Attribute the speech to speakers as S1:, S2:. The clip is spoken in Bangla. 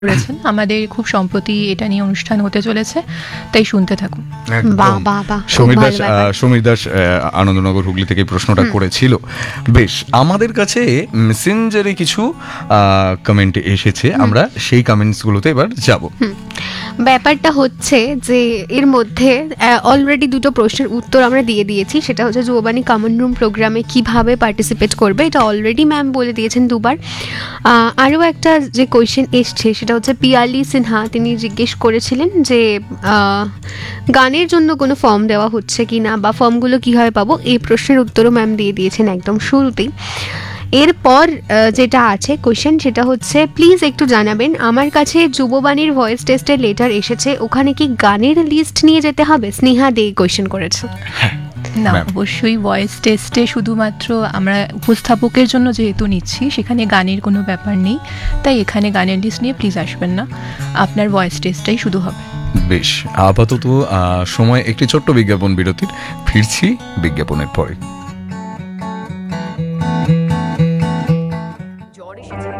S1: করেছেন। আমাদের খুব সম্প্রতি এটা নিয়ে অনুষ্ঠান হতে চলেছে, তাই শুনতে থাকুন।
S2: বাহ বাহ বাহ,
S3: সমীর দাস আনন্দনগর হুগলি থেকে প্রশ্নটা করেছিল। বেশ, আমাদের কাছে মেসেঞ্জারে কিছু কমেন্ট এসেছে, আমরা সেই কমেন্টসগুলোতে এবার যাব।
S2: ব্যাপারটা হচ্ছে যে এর মধ্যে অলরেডি দুটো প্রশ্নের উত্তর আমরা দিয়ে দিয়েছি। সেটা হচ্ছে যুববাণী কমন রুম প্রোগ্রামে কিভাবে পার্টিসিপেট করবে, এটা অলরেডি ম্যাম বলে দিয়েছেন দুবার। আরও একটা যে কোয়েশ্চেন এসছে সেটা হচ্ছে পিয়ালি সিনহা, তিনি জিজ্ঞেস করেছিলেন যে গানের জন্য কোনো ফর্ম দেওয়া হচ্ছে কি না, বা ফর্মগুলো কীভাবে পাবো, এই প্রশ্নের উত্তরও ম্যাম দিয়ে দিয়েছেন একদম শুরুতেই। এরপর যেটা আছে কোয়েশ্চেন, সেটা হচ্ছে প্লিজ একটু জানাবেন, আমার কাছে যুববাণীর ভয়েস টেস্টের লেটার এসেছে, ওখানে কি গানের লিস্ট নিয়ে যেতে হবে? স্নেহা দে কোয়েশ্চেন করেছে।
S1: না, অবশ্যই ভয়েস টেস্টে শুধুমাত্র আমরা উপস্থাপকের জন্য যেহেতু নিচ্ছি, সেখানে গানের কোনো ব্যাপার নেই, তাই এখানে গানের লিস্ট নিয়ে প্লিজ আসবেন না, আপনার ভয়েস টেস্টটাই শুধু হবে।
S3: বেশ, আপাতত সময় একটি ছোট্ট বিজ্ঞাপন বিরতির, ফিরছি বিজ্ঞাপনের পরে।
S4: জ্বর এসেছে